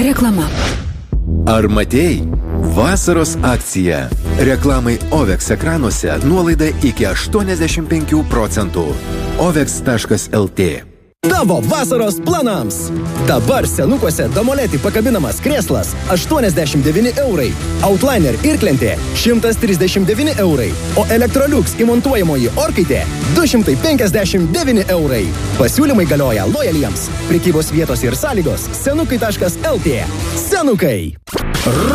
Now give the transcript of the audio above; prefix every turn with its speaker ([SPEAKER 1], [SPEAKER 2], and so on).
[SPEAKER 1] Reklama.
[SPEAKER 2] Ar matei? Vasaros akcija. Reklamai OVEX ekranuose nuolaida iki 85%. OVEX.lt.
[SPEAKER 3] Tavo vasaros planams. Dabar senukuose Damoleti pakabinamas krėslas 89 eurai, Outliner irklentė 139 eurai, o Electrolux įmontuojamoji orkaitė 259 eurai. Pasiūlymai galioja lojaliems. Prekybos vietos ir sąlygos senukai.lt. Senukai.